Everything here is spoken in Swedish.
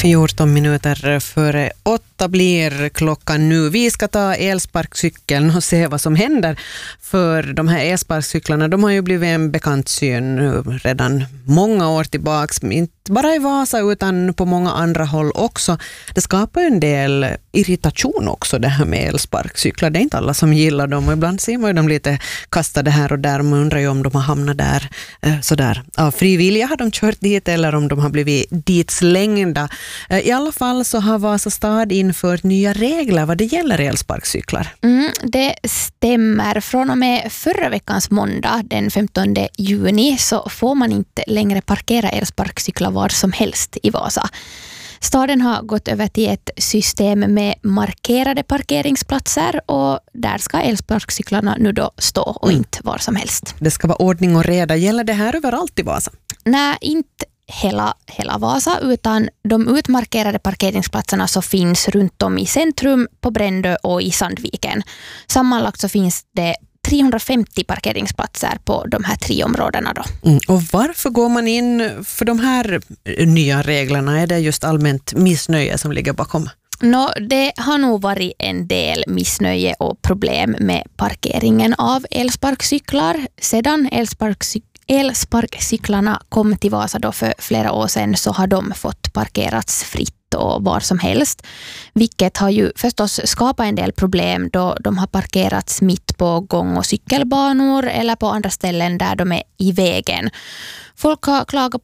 14 minuter före 8 blir klockan nu. Vi ska ta elsparkcykeln och se vad som händer. För de här elsparkcyklarna, de har ju blivit en bekant syn redan många år tillbaks. Inte bara i Vasa utan på många andra håll också. Det skapar en del irritation också, det här med elsparkcyklar. Det är inte alla som gillar dem och ibland ser man ju dem lite kastade här och där. Man undrar ju om de har hamnat där sådär. Av frivilliga har de kört dit eller om de har blivit dit slängda. I alla fall så har Vasa stad infört nya regler vad det gäller elsparkcyklar. Det stämmer. Från och med förra veckans måndag, den 15 juni, så får man inte längre parkera elsparkcyklar var som helst i Vasa. Staden har gått över till ett system med markerade parkeringsplatser och där ska elsparkcyklarna nu då stå och inte var som helst. Det ska vara ordning och reda. Gäller det här överallt i Vasa? Nej, inte hela Vasa, utan de utmarkerade parkeringsplatserna så finns runt om i centrum, på Brändö och i Sandviken. Sammanlagt så finns det 350 parkeringsplatser på de här 3 områdena då. Och varför går man in för de här nya reglerna? Är det just allmänt missnöje som ligger bakom? Det har nog varit en del missnöje och problem med parkeringen av elsparkcyklar. Sedan elsparkcyklarna kom till Vasa då för flera år sedan så har de fått parkerats fritt och var som helst. Vilket har ju förstås skapat en del problem då de har parkerats mitt på gång- och cykelbanor eller på andra ställen där de är i vägen. Folk har klagat